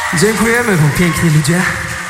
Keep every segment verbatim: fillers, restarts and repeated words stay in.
Dziękujemy wam, piękni ludzie.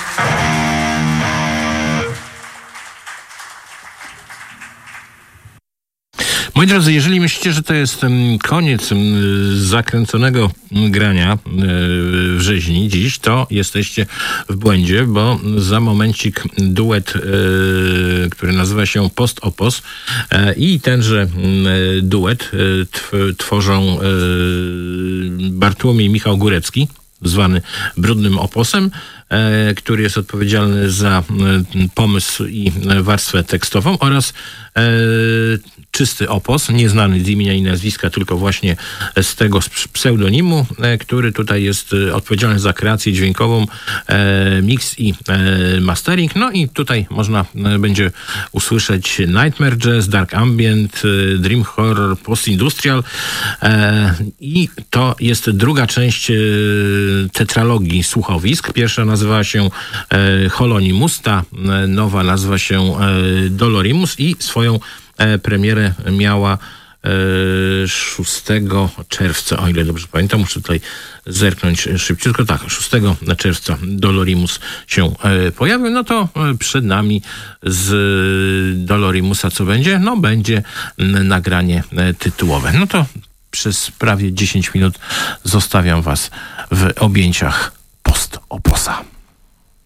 Moi drodzy, jeżeli myślicie, że to jest koniec zakręconego grania w rzeźni dziś, to jesteście w błędzie, bo za momencik duet, który nazywa się Post Opos, i tenże duet tworzą Bartłomiej i Michał Górecki, zwany Brudnym Oposem, który jest odpowiedzialny za pomysł i warstwę tekstową, oraz Czysty Opos, nieznany z imienia i nazwiska, tylko właśnie z tego pseudonimu, który tutaj jest odpowiedzialny za kreację dźwiękową, mix i mastering. No i tutaj można będzie usłyszeć Nightmare Jazz, Dark Ambient, Dream Horror, Post-Industrial, i to jest druga część tetralogii słuchowisk. Pierwsza nazywa się Holonimus, ta nowa nazywa się Dolorimus i swoją premierę miała szóstego czerwca, o ile dobrze pamiętam, muszę tutaj zerknąć szybciutko. Tak, szóstego czerwca Dolorimus się pojawił. No to przed nami z Dolorimusa co będzie? No będzie nagranie tytułowe. No to przez prawie dziesięć minut zostawiam was w objęciach Post Oposa.